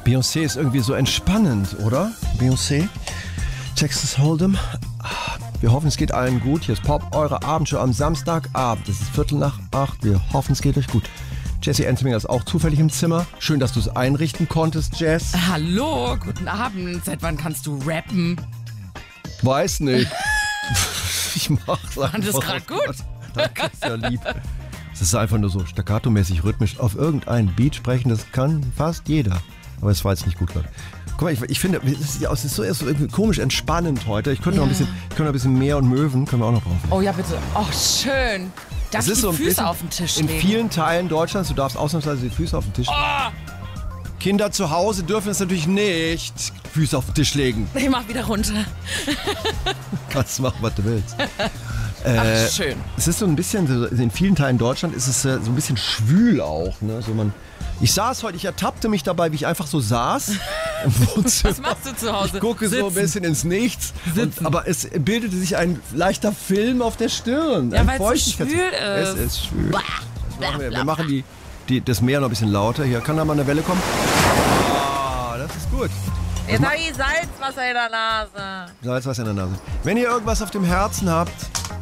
Beyoncé ist irgendwie so entspannend, oder? Beyoncé, Texas Hold'em. Wir hoffen, es geht allen gut. Hier ist Pop, eure Abendshow am Samstagabend. Es ist 7:45. Wir hoffen, es geht euch gut. Jessie Ensminger ist auch zufällig im Zimmer. Schön, dass du es einrichten konntest, Jess. Hallo, guten Abend. Seit wann kannst du rappen? Weiß nicht. Ich mach's einfach. Fand das gerade gut? Danke, ist ja lieb. Es ist einfach nur so staccato-mäßig rhythmisch auf irgendein Beat sprechen. Das kann fast jeder. Aber es war jetzt nicht gut, Leute. Guck mal, ich finde, es ist so irgendwie komisch entspannend heute. Ich könnte noch ein bisschen mehr und Möwen können wir auch noch brauchen. Oh ja, bitte. Oh, schön. Darf ich die so Füße auf den Tisch legen? In vielen Teilen Deutschlands, du darfst ausnahmsweise die Füße auf den Tisch legen. Kinder zu Hause dürfen es natürlich nicht Füße auf den Tisch legen. Ich mach wieder runter. Kannst machen, was du willst. Ach, schön. Es ist so ein bisschen, in vielen Teilen Deutschland ist es so ein bisschen schwül auch. Ne? So ich saß heute, ich ertappte mich dabei, wie ich einfach so saß im Wohnzimmer. Was machst du zu Hause? Ich gucke so ein bisschen ins Nichts. Aber es bildete sich ein leichter Film auf der Stirn. Ja, weil es so schwül ist. Es ist schwül. Wir machen das Meer noch ein bisschen lauter. Hier kann da mal eine Welle kommen. Ah, das ist gut. Jetzt habe ich Salzwasser in der Nase. Salzwasser in der Nase. Wenn ihr irgendwas auf dem Herzen habt,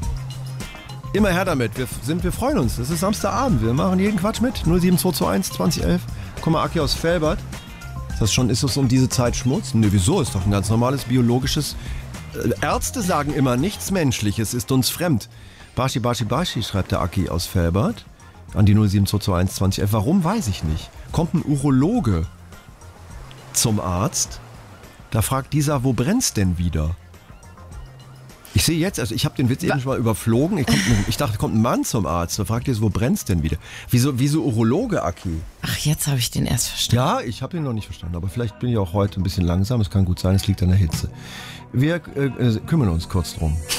immer her damit. Wir freuen uns. Es ist Samstagabend. Wir machen jeden Quatsch mit. 07221 2011. Komm mal, Aki aus Velbert. Ist das um diese Zeit Schmutz? Ne, wieso? Ist doch ein ganz normales biologisches. Ärzte sagen immer, nichts Menschliches ist uns fremd. Bashi, Bashi, Bashi, schreibt der Aki aus Velbert. An die 07221 2011. Warum, weiß ich nicht. Kommt ein Urologe zum Arzt. Da fragt dieser, wo brennt's denn wieder? Ich sehe jetzt, also ich habe den Witz eben schon mal überflogen. Ich dachte, kommt ein Mann zum Arzt. Da fragt er, wo brennt's denn wieder? Wieso Urologe, Aki? Ach, jetzt habe ich den erst verstanden. Ja, ich habe ihn noch nicht verstanden. Aber vielleicht bin ich auch heute ein bisschen langsam. Es kann gut sein, es liegt an der Hitze. Wir kümmern uns kurz drum.